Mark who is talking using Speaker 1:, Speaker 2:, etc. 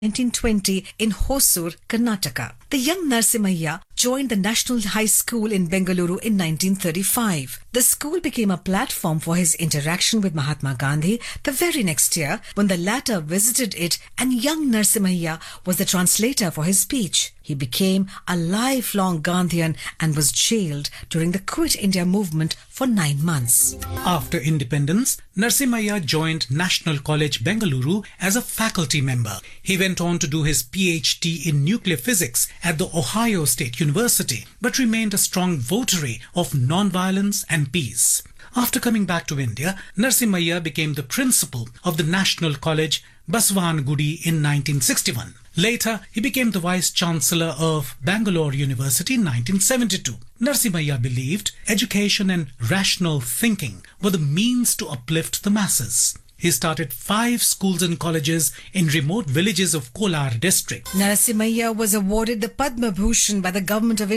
Speaker 1: 1920 in Hosur, Karnataka. The young Narsimhaiah joined the National High School in Bengaluru in 1935. The school became a platform for his interaction with Mahatma Gandhi the very next year when the latter visited it, and young Narsimhaiah was the translator for his speech. He became a lifelong Gandhian and was jailed during the Quit India movement for 9 months.
Speaker 2: After independence, Narsimhaiah joined National College, Bengaluru as a faculty member. He went on to do his PhD in nuclear physics at the Ohio State University, but remained a strong votary of non-violence and peace. After coming back to India, Narsimhaiah became the principal of the National College, Basavangudi in 1961. Later, he became the Vice-Chancellor of Bangalore University in 1972. Narsimhaiah believed education and rational thinking were the means to uplift the masses. He started 5 schools and colleges in remote villages of Kolar district.
Speaker 1: Narsimhaiah was awarded the Padma Bhushan by the government of